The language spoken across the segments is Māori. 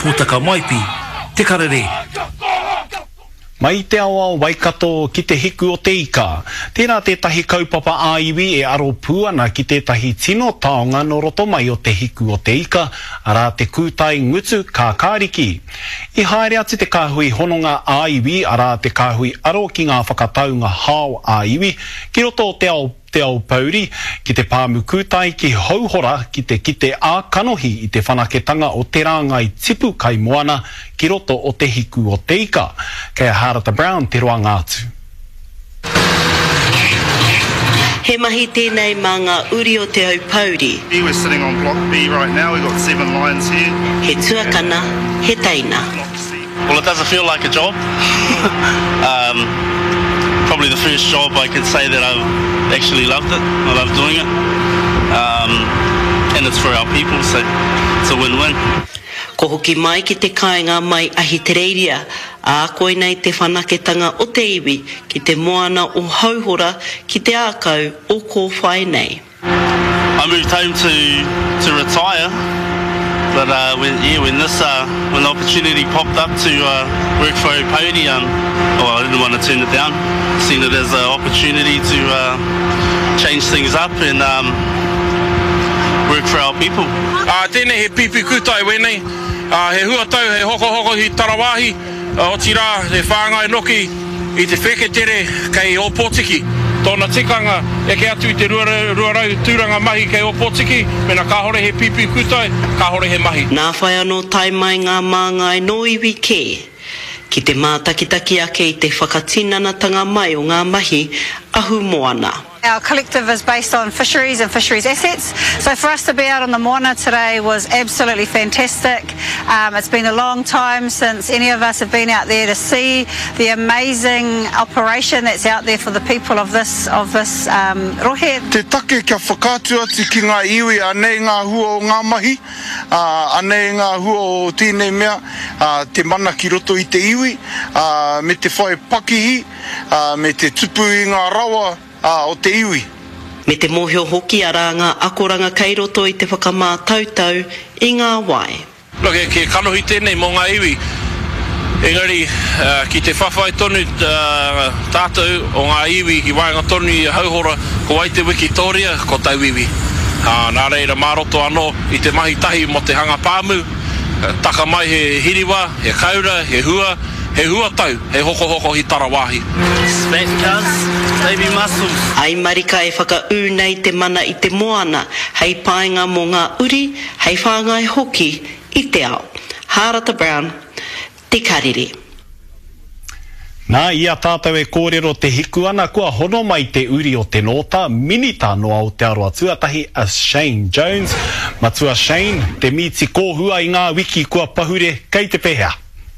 pūtaka maipi, te karere. Mai te awa Waikato ki te hiku o te ika. Tērā tētahi kaupapa āiwi e aro pūana ki tētahi tino taonga no roto mai o te hiku o te ika, arā te kūtai ngutu ka kāriki. I haere atu te kāhui hononga āiwi, arā te kāhui aro ki ngā whakataunga hao āiwi, ki roto o te ao pauri, ki te pāmu kūtai ki hauhora ki te ākanohi i te whanaketanga o te rāngai tipu kai moana ki roto o te hiku o te ika. Kei Harata Brown te roa ngātu. He mahi tēnei mā ngā uri o te au pauri. We're sitting on block B right now, we've got 7 lions here. He tuakana, he teina. Well, it doesn't feel like a job. Probably the first job I could say that I've actually loved it. I love doing it. And it's for our people, so it's a win-win. Ko hoki mai ki te kāinga mai ahi te reiria, a koe nei te whanaketanga o te iwi, ki te moana o hauhora, ki te ākau o ko whai nei. I moved home to retire, but when the opportunity popped up to work for Opodi, I didn't want to turn it down. Seen it as an opportunity to change things up and work for our people. Tēnei he pipi kūtai wenei, he huatau, he hoko hi Tarawahi, o tira he whāngai noki i te wheketere kei Opotiki. Tōna tikanga e ke atu i te ruarau tūranga mahi kei Opotiki, mena ka hore he pipi kūtai, ka hore he mahi. Nā whai anō tai mai ngā māngai no iwi ke, ki te mātakitaki ake i te whakatinanatanga mai o ngā mahi ahu moana. Our collective is based on fisheries and fisheries assets. So for us to be out on the Moana today was absolutely fantastic. It's been a long time since any of us have been out there to see the amazing operation that's out there for the people of this rohe. Te take kia whakātu atu ki ngā iwi, anei ngā hua o ngā mahi, anei ngā hua o tēnei mea, te mana ki roto i te iwi, me te whae pakihi, me te tupu i ngā rawa, o te iwi. Me te mōhio hoki a ranga akoranga kei roto i te whakamātautau i ngā wai. Look, ke kanohi tēnei mō ngā iwi. Engari, ki te whawhai tonu tātou o ngā iwi ki wainga tonu i hauhora ko wai te Wikitoria, ko tau iwi. Nā reira māroto anō i te mahi tahi mo te hanga pāmu. Taka mai he hiriwa, he kaura, he hua tau, he hoko hi Tarawahi. Spat cuz, baby muscles. Ai marika e whakau nei te mana i te moana, hei painga mō ngā uri, hei whāngai hoki i te ao. Harata Brown, te karere. Nā ia tātou e kōrero te hiku ana kua hono mai te uri o te nota, minita noa o te aroa tuatahi a Shane Jones. Matua Shane, te miti kōhua i ngā wiki kua pahure kei te pehea.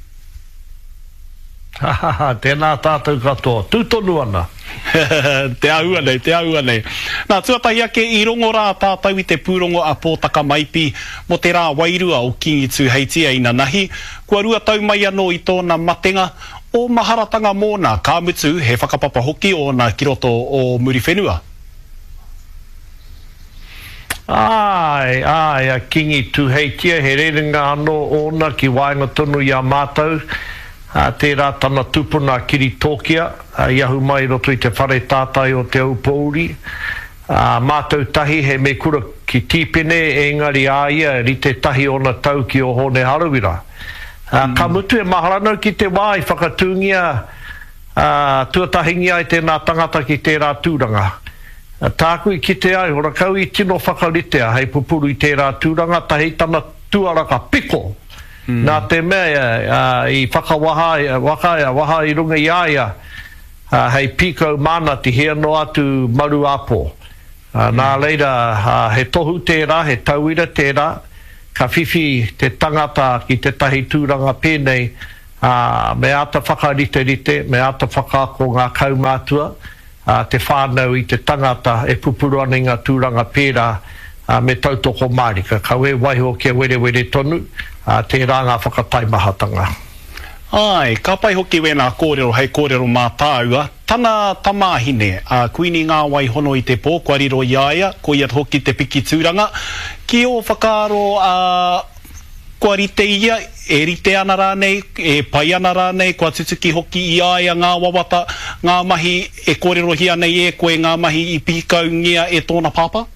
Tēnā tātou katoa, tūtonu ana. Te ahua nei. Nā, tuatahi ake i rongo rā tātou i te pūrongo a pōtaka maipi mo te rā wairua o Kingi tū heitia i nahi. Kua rua tau mai anō i tōna matenga o maharatanga mō nā kāmutu he whakapapa hoki o nā kiroto o muri whenua. Ai, a Kingi tū heitia he rerenga anō ona ki wainga tonu i a mātou. Tērā tana tupuna kiri tōkia, iahu mai roto i te whare tātai o te aupauri. Mātou tahi he me kura ki tīpene, engari āia, ri te tahi ona tau ki o hone harawira. Ka mutu e maharano ki te wai whakatungia, tuatahingi ai tēnā tangata ki tērā tūranga. Tāku i ki te ai, ora kau i tino whakaritea, hei pupuru i tērā tūranga, tahi tana tuaraka piko. Nā te mea i whakawaha i runga i aia hei piko mana ti hea no atu maru apo. Nā leira he tohu tērā, he tauira tērā, ka whiwhi te tangata ki te tahi tūranga pēnei me ata whakarite, me ata whakako ngā kaumātua, te whānau i te tangata e pupuru ane ngā tūranga pērā me tautoko marika. Ka we waiho kia were tonu, te ranga whakatai mahatanga. Ai, ka pai hoki wena kōrero, hei kōrero mā tāua. Tana tamāhine, kuini ngā wai hono i te pō, kua riro i aia, ko ia hoki te piki tūranga. Ki o whakaro kua rite ia, e rite ana rānei, e pai ana rānei, kua tutuki hoki i aia ngā wawata, ngā mahi e kōrerohia nei e koe ngā mahi i pikau ngia e tōna pāpā?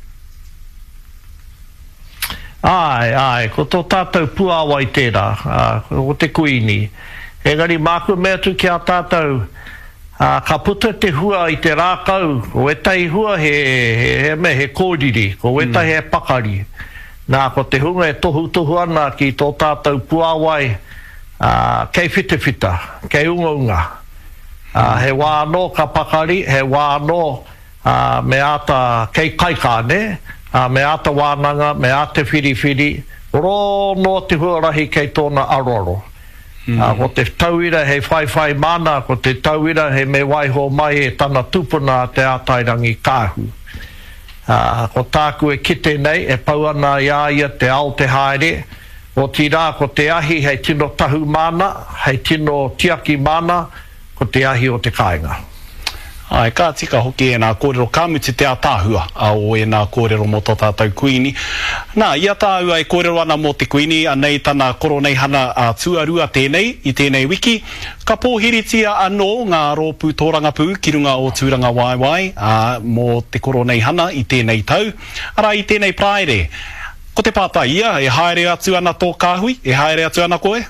Ai, ko tō tātou puawa i tērā, o te kuini. Engari, māku mea tu ki a tātou, ka puta te hua i te rākau, ko etai hua he kōriri, ko etai he pakari. Nā, ko te hunga e tohu ana ki tō tātou puawai, kei whitewhita, kei unga. He wāno ka pakari, he wāno me ata kei kaikāne, me ata wānanga, me ata whiriwhiri, rono te huarahi kei tōna aroro. Ko te tauira he whaiwhai mana, ko te tauira he me waiho mai e tana tupuna te ātairangi kāhu. Ko tāku e kite nei, e pauana ia te ao te haere, o tirā ko te ahi hei tino tahu mana, hei tino tiaki mana, ko te ahi o te kāinga. Ai, ka tika hoki e nā kōrero kāmuti te atāhua o e nā kōrero mo tō tātou kuini. Nā, ia tāua e kōrero ana mo te kuini, anei tana koronei hana tuarua tēnei, i tēnei wiki. Ka pōhiritia anō ngā rōpū tōrangapū ki runga o tūranga waiwai mō te koronei hana i tēnei tau. Ara i tēnei praere, ko te pātai ia, e haere atu ana tō kāhui, e haere atu ana koe?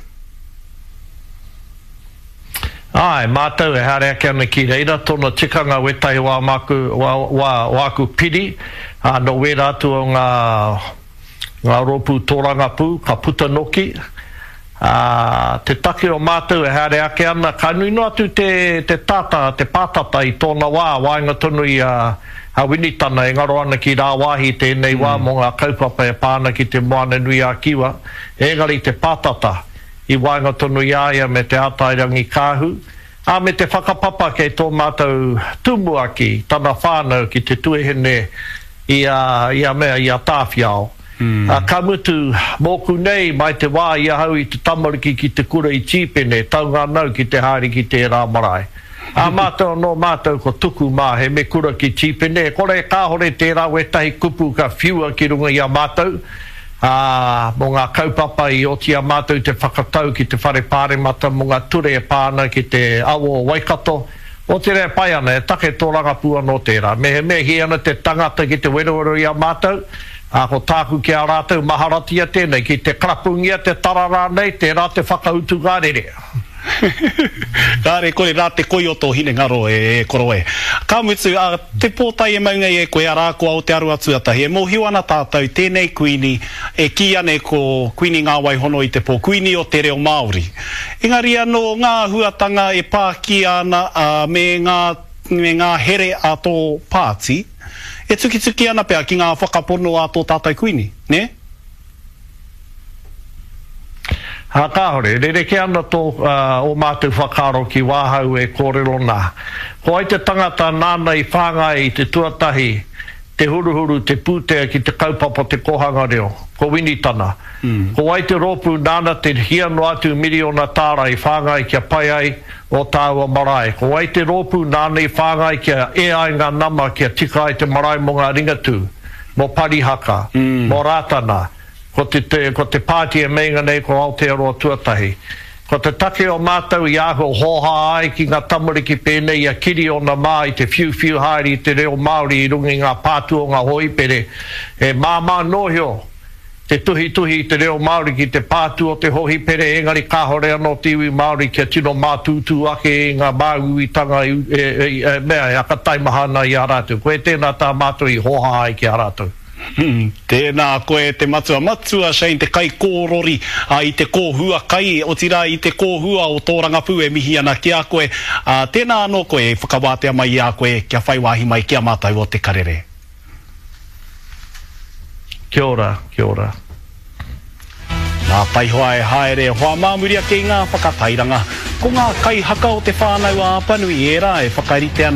Ai, mātou e haere ake ana ki reira, tōna tikanga wetai wā aku piri, no wera atu o ngā rōpū tōrangapū, ka puta noki. Te take o mātou e haere ake ana, ka nui no atu te pātata i tōna wāinga tonu i a winitana e ngaro ana ki rā wāhi tēnei wā mo ngā kaupapa e pāna ki te moana nui a kiwa, engari te pātata i wainga tonu iaia me te ātairangi kāhu, me te whakapapa kei tō mātou tumuaki, tana whānau ki te tuehene i a tāwhiao. Ka mutu mōku nei mai te wā i ahau i te tamariki ki te kura i tīpene, taunga nau ki te haere ki te rā marae. Mātou no mātou ko tuku mā he me kura ki tīpene, kore kāhore te rā wetahi kupu ka whiua ki runga i a mātou, mō ngā kaupapa i oti a mātou te whakatau ki te whare pāremata, mō ngā ture e pāna ki te awo Waikato, o te rea pai ana, e take tō rangapua no tērā. Me hi ana te tangata ki te werewero i a mātou, ko tāku ki a rātou maharatia tēnei, ki te karapungia, te tarara nei, te rā te whakautu gārere. Kāre koe rā te koioto hine ngaro e koroe. Ka mutu, te pōtai e maunga e koe a rākua o te aru atuatahi. E mōhiu ana tātou tēnei kuini e ki ane ko kuini ngā waihono i te pō kuini o te reo Māori. Engari anō ngā huatanga e pāki ana me ngā here a tō pāti, e tuki ana pēr ki ngā whakapono a tō tātou kuini, ne? Kāhore, rereke ana tō o mātou whakaro ki wāhau e kōrero nā. Ko ai te tangata nāna i whāngai i te tuatahi, te huruhuru, te pūtea ki te kaupapa te kohanga reo, ko winitana. Ko ai te rōpū nāna te hiano atu miriona tāra i whāngai kia pai ai o tāua marae. Ko ai te rōpū nāna i whāngai kia e ai ngā nama kia tika ai te marae mo ngā ringatu, mo parihaka, mo rātana. Ko te pāti e meinga nei ko Aotearoa tuatahi. Ko te take o mātou i aho hoha ai ki ngā tamariki pēnei a kiri o na mā i te whiu haere i te reo Māori i rungi ngā pātu o ngā hoipere. E māmā nohio te tuhi i te reo Māori ki te pātu o te hoipere engari kāhore anō te iwi Māori kia tino mātūtū ake i ngā māuitanga mea e aka taimahana i a rātou. Koe tēnā tā mātou i hoha ai ki a rātou. Tēnā koe te matua Shane te kai kōrori i te kōhua kai o tira i te kōhua o tō rangapū e mihi ana ki a koe tēnā anō koe whakawātea mai i a koe kia whaiwahi mai ki a mātou o te karere. Kia ora. Nā taihoa e haere hoa māmuria ki ngā whakatairanga ko ngā kai haka o te whānau a Apanui e rā e whakairite ana